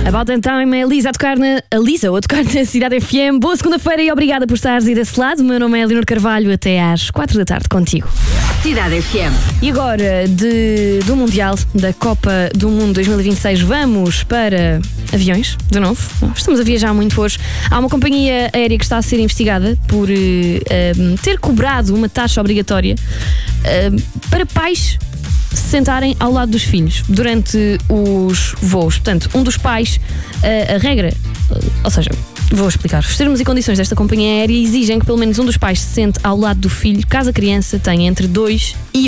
About that time, a Lisa a tocar na Cidade FM. Boa segunda-feira e obrigada por estares aí desse lado. O meu nome é Leonor Carvalho, até às 4 da tarde contigo. Cidade FM. E agora, do Mundial, da Copa do Mundo 2026, vamos para aviões, de novo. Estamos a viajar muito hoje. Há uma companhia aérea que está a ser investigada por ter cobrado uma taxa obrigatória para pais se sentarem ao lado dos filhos durante os voos. Portanto, um dos pais, a regra, ou seja, vou explicar. Os termos e condições desta companhia aérea exigem que pelo menos um dos pais se sente ao lado do filho, caso a criança tenha entre 2 e